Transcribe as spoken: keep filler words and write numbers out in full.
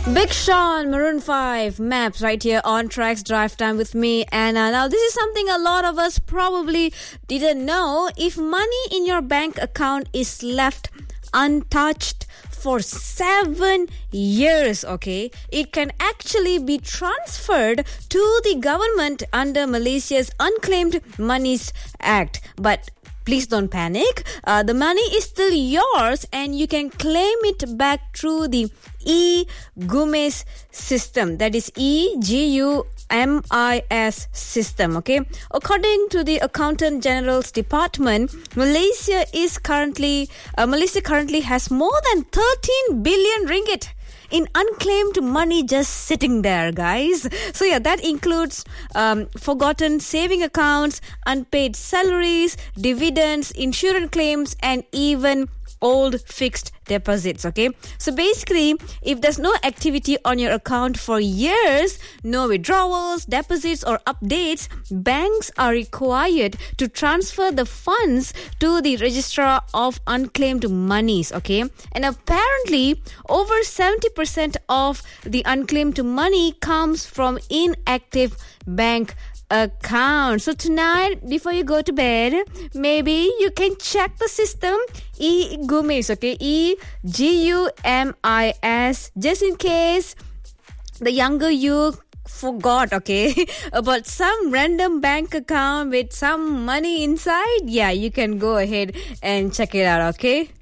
Big Sean, Maroon five, Maps right here on Tracks Drive Time with me, Anna. Now, this is something a lot of us probably didn't know. If money in your bank account is left untouched for seven years, okay, it can actually be transferred to the government under Malaysia's Unclaimed Monies Act. But please don't panic. Uh, the money is still yours and you can claim it back through the e-Gumis system. That is E G U M I S system, okay? According to the Accountant General's Department, Malaysia is currently, uh, Malaysia currently has more than thirteen billion ringgit in unclaimed money just sitting there, guys. So yeah, that includes um, forgotten saving accounts, unpaid salaries, dividends, insurance claims, and even old fixed deposits, okay? So basically, if there's no activity on your account for years, no withdrawals, deposits, or updates, banks are required to transfer the funds to the Registrar of Unclaimed Monies, okay? And apparently, over seventy percent of the unclaimed money comes from inactive bank account. So tonight, before you go to bed, maybe you can check the system e-Gumis, okay? E G U M I S, just in case the younger you forgot, okay, about some random bank account with some money inside. Yeah, you can go ahead and check it out, okay?